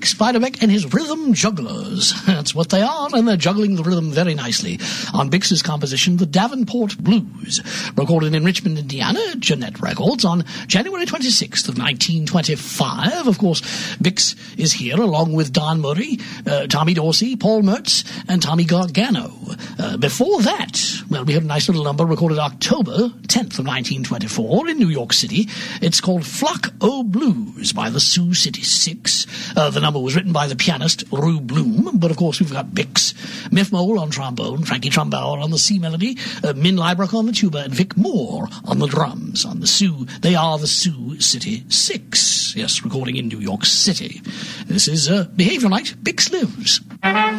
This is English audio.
Bix Beiderbecke and his Rhythm Jugglers. That's what they are, and they're juggling the rhythm very nicely on Bix's composition, The Davenport Blues, recorded in Richmond, Indiana, at Jeanette Records on January 26th of 1925. Of course, Bix is here along with Don Murray, Tommy Dorsey, Paul Mertz, and Tommy Gargano. Before that, well, we had a nice little number recorded October 10th of 1924 in New York City. It's called Flock O' Blues by the Sioux City Six. The number was written by the pianist Rue Bloom, but of course we've got Bix, Miff Mole on trombone, Frankie Trumbauer on the C melody, Min Liebrecht on the tuba, and Vic Moore on the drums. On the Sioux, they are the Sioux City Six. Yes, recording in New York City. This is Behavior Night, Bix Lives.